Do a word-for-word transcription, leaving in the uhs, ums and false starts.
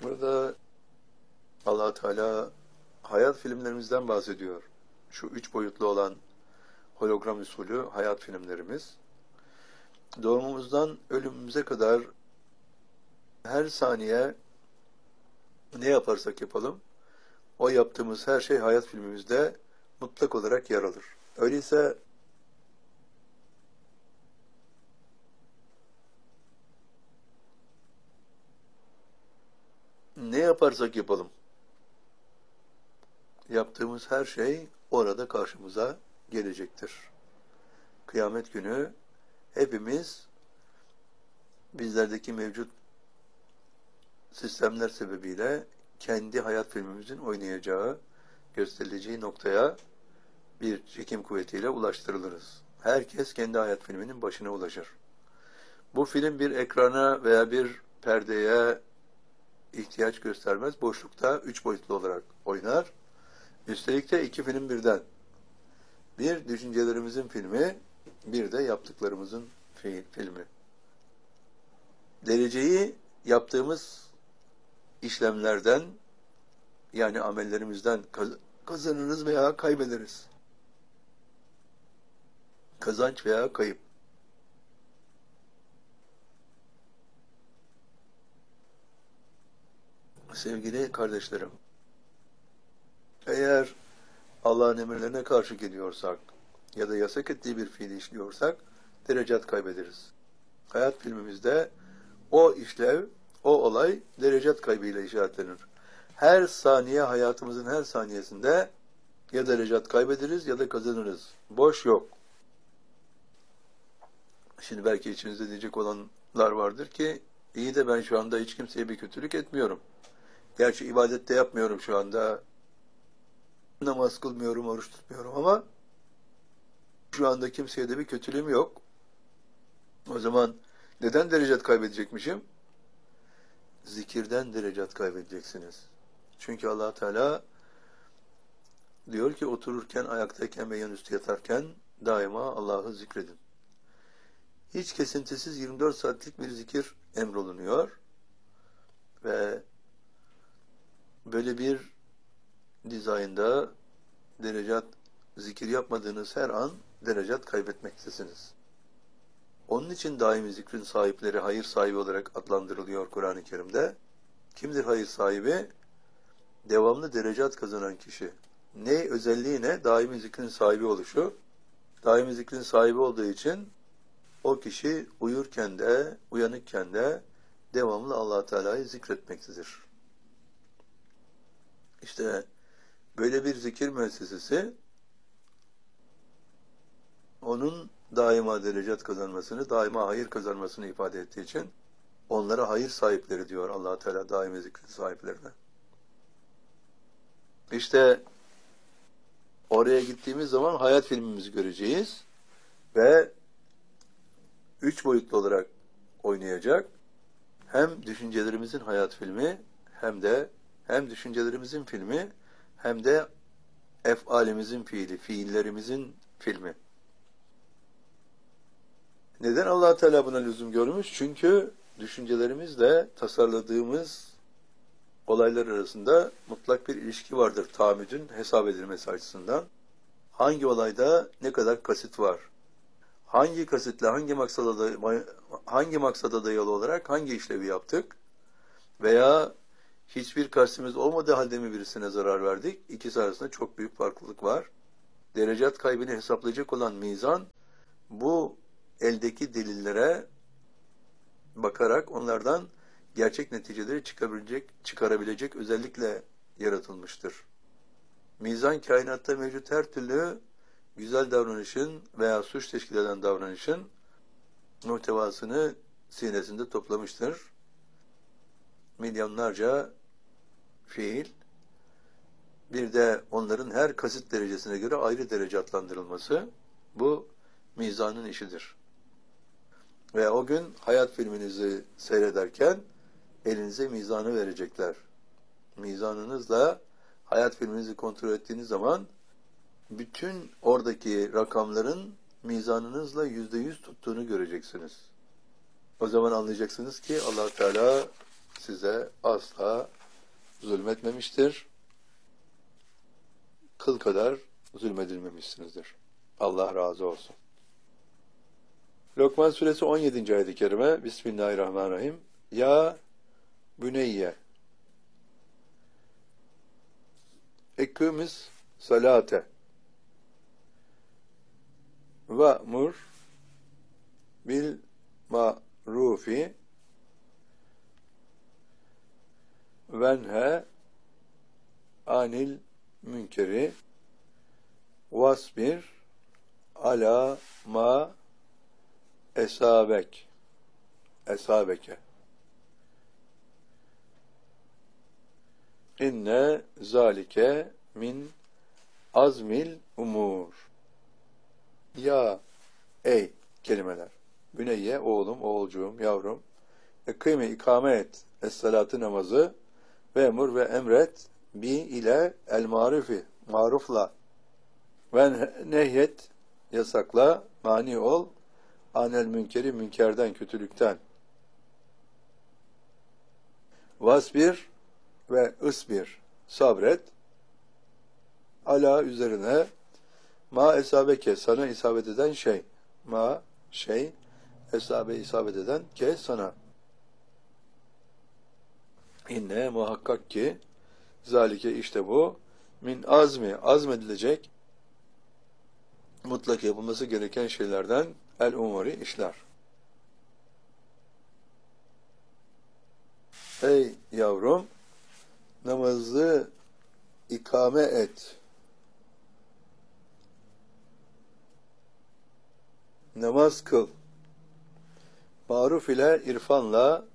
Burada Allah Teala hayat filmlerimizden bahsediyor. Şu üç boyutlu olan hologram usulü hayat filmlerimiz. Doğumumuzdan ölümümüze kadar her saniye ne yaparsak yapalım, o yaptığımız her şey hayat filmimizde mutlak olarak yer alır. Öyleyse ne yaparsak yapalım, yaptığımız her şey orada karşımıza gelecektir. Kıyamet günü hepimiz bizlerdeki mevcut sistemler sebebiyle kendi hayat filmimizin oynayacağı, gösterileceği noktaya bir çekim kuvvetiyle ulaştırılırız. Herkes kendi hayat filminin başına ulaşır. Bu film bir ekrana veya bir perdeye ihtiyaç göstermez. Boşlukta üç boyutlu olarak oynar. Üstelik de iki film birden. Bir düşüncelerimizin filmi, bir de yaptıklarımızın filmi. Dereceyi yaptığımız işlemlerden, yani amellerimizden kazanırız veya kaybederiz. Kazanç veya kayıp. Sevgili kardeşlerim, eğer Allah'ın emirlerine karşı geliyorsak ya da yasak ettiği bir fiili işliyorsak derecat kaybederiz. Hayat filmimizde o işlev, o olay derecat kaybıyla işaretlenir. Her saniye, hayatımızın her saniyesinde ya derecat kaybederiz ya da kazanırız. Boş yok. Şimdi belki içinizde diyecek olanlar vardır ki, iyi de ben şu anda hiç kimseye bir kötülük etmiyorum. Gerçi ibadette yapmıyorum şu anda. Namaz kılmıyorum, oruç tutmuyorum ama şu anda kimseye de bir kötülüğüm yok. O zaman neden derecat kaybedecekmişim? Zikirden derecat kaybedeceksiniz. Çünkü Allah Teala diyor ki otururken, ayaktayken ve yanüstü yatarken daima Allah'ı zikredin. Hiç kesintisiz yirmi dört saatlik bir zikir emrolunuyor ve böyle bir dizaynda derecat, zikir yapmadığınız her an derecat kaybetmektesiniz. Onun için daimi zikrin sahipleri hayır sahibi olarak adlandırılıyor Kur'an-ı Kerim'de. Kimdir hayır sahibi? Devamlı derecat kazanan kişi. Ne özelliği ne? Daimi zikrin sahibi oluşu. Daimi zikrin sahibi olduğu için o kişi uyurken de, uyanıkken de devamlı Allah Teala'yı zikretmektedir. İşte böyle bir zikir müessesesi onun daima derecat kazanmasını, daima hayır kazanmasını ifade ettiği için onlara hayır sahipleri diyor Allah Teala daimi zikrin sahiplerine. İşte oraya gittiğimiz zaman hayat filmimizi göreceğiz ve üç boyutlu olarak oynayacak. Hem düşüncelerimizin hayat filmi, hem de hem düşüncelerimizin filmi, hem de efalimizin fiili, fiillerimizin filmi. Neden Allah Teala buna lüzum görmüş? Çünkü düşüncelerimizle tasarladığımız olaylar arasında mutlak bir ilişki vardır. Tahammüdün hesap edilmesi açısından. Hangi olayda ne kadar kasıt var? Hangi kasitle, hangi maksada, hangi maksada dayalı olarak hangi işlevi yaptık? Veya hiçbir kastimiz olmadığı halde mi birisine zarar verdik? İkisi arasında çok büyük farklılık var. Derecat kaybını hesaplayacak olan mizan, bu eldeki delillere bakarak onlardan gerçek neticeleri çıkarabilecek, çıkarabilecek özellikle yaratılmıştır. Mizan kainatta mevcut her türlü güzel davranışın veya suç teşkil eden davranışın muhtevasını sinesinde toplamıştır. Milyonlarca fiil, bir de onların her kasıt derecesine göre ayrı derece adlandırılması, bu mizanın işidir. Ve o gün hayat filminizi seyrederken elinize mizanı verecekler. Mizanınızla hayat filminizi kontrol ettiğiniz zaman bütün oradaki rakamların mizanınızla yüzde yüz tuttuğunu göreceksiniz. O zaman anlayacaksınız ki Allah Teala size asla zulmetmemiştir. Kıl kadar zulmedilmemişsinizdir. Allah razı olsun. Lokman suresi on yedinci ayet-i kerime. Bismillahirrahmanirrahim. Ya büneyye ekimiz salate ve'mur bil ma'rufi venhe anil münkeri vasbir ala ma esabek esabeke inne zalike min azmil umur. Ya ey kelimeler. Büneyye oğlum, oğulcuğum, yavrum. Ekime ikame et. Es-salatı namazı ve emur ve emret bi ile el marufi marufla ve nehyet yasakla mani ol anel münkeri münkerden kötülükten vasbir ve ısbir sabret ala üzerine ma esabeke sana isabet eden şey ma şey esabe isabet eden ke sana inne muhakkak ki zalike işte bu min azmi azmedilecek mutlak yapılması gereken şeylerden el umuri işler. Ey yavrum namazı ikame et. Namaz kıl. Maruf ile irfanla